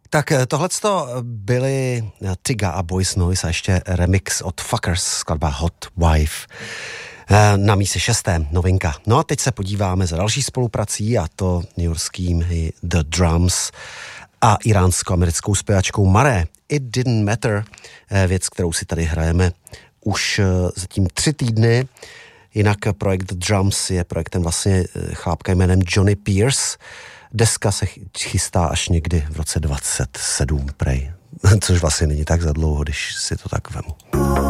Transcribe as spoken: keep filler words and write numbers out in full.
Tak tohleto byly Tyga a Boys Noise a ještě remix od Fuckers, skladba Hot Wife. Na místě šesté novinka. No a teď se podíváme za další spoluprací, a to newyorským The Drums a iránsko-americkou zpěvačkou Maré. It Didn't Matter, věc, kterou si tady hrajeme už zatím tři týdny. Jinak projekt The Drums je projektem vlastně chlápka jménem Johnny Pierce. Deska se chystá až někdy v roce dvacet sedm prej, což vlastně není tak za dlouho, když si to tak vemu.